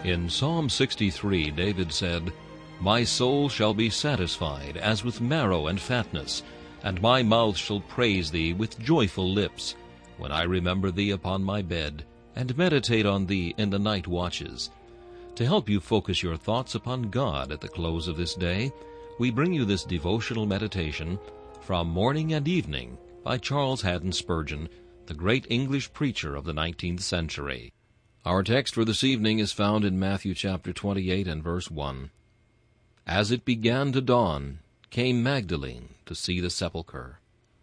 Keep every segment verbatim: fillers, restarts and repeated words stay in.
In Psalm sixty-three, David said, "My soul shall be satisfied as with marrow and fatness, and my mouth shall praise thee with joyful lips, when I remember thee upon my bed, and meditate on thee in the night watches." To help you focus your thoughts upon God at the close of this day, we bring you this devotional meditation from Morning and Evening by Charles Haddon Spurgeon, the great English preacher of the nineteenth century. Our text for this evening is found in Matthew chapter twenty-eight and verse one. As it began to dawn, came Magdalene to see the sepulchre.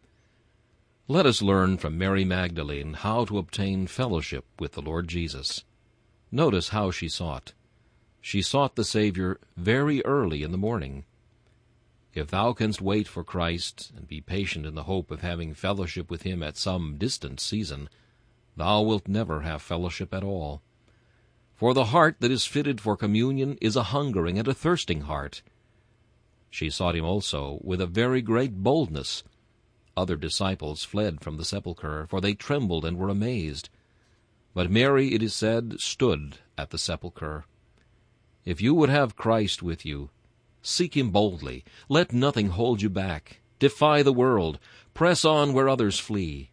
Let us learn from Mary Magdalene how to obtain fellowship with the Lord Jesus. Notice how she sought. She sought the Savior very early in the morning. If thou canst wait for Christ, and be patient in the hope of having fellowship with him at some distant season, thou wilt never have fellowship at all. For the heart that is fitted for communion is a hungering and a thirsting heart. She sought him also with a very great boldness. Other disciples fled from the sepulchre, for they trembled and were amazed. But Mary, it is said, stood at the sepulchre. If you would have Christ with you, seek him boldly. Let nothing hold you back. Defy the world. Press on where others flee.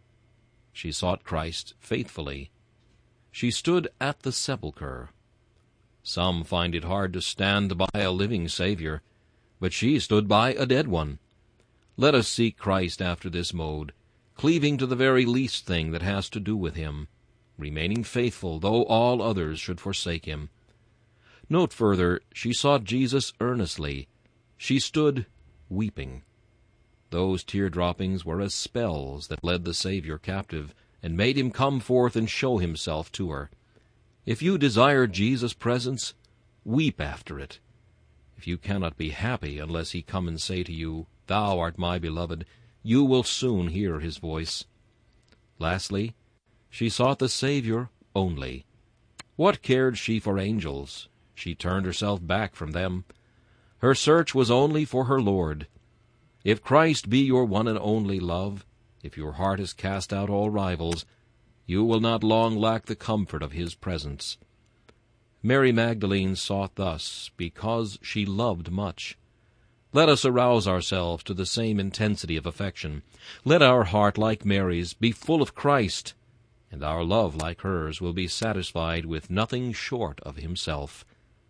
She sought Christ faithfully. She stood at the sepulchre. Some find it hard to stand by a living Savior, but she stood by a dead one. Let us seek Christ after this mode, cleaving to the very least thing that has to do with him, remaining faithful though all others should forsake him. Note further, she sought Jesus earnestly. She stood weeping. Those tear-droppings were as spells that led the Savior captive, and made him come forth and show himself to her. If you desire Jesus' presence, weep after it. If you cannot be happy unless he come and say to you, "Thou art my beloved," you will soon hear his voice. Lastly, she sought the Savior only. What cared she for angels? She turned herself back from them. Her search was only for her Lord. If Christ be your one and only love, if your heart has cast out all rivals, you will not long lack the comfort of his presence. Mary Magdalene sought thus because she loved much. Let us arouse ourselves to the same intensity of affection. Let our heart, like Mary's, be full of Christ, and our love, like hers, will be satisfied with nothing short of himself.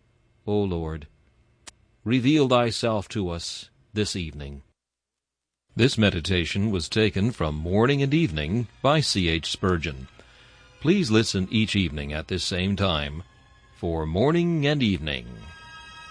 O Lord, reveal thyself to us this evening. This meditation was taken from Morning and Evening by C H Spurgeon. Please listen each evening at this same time for Morning and Evening.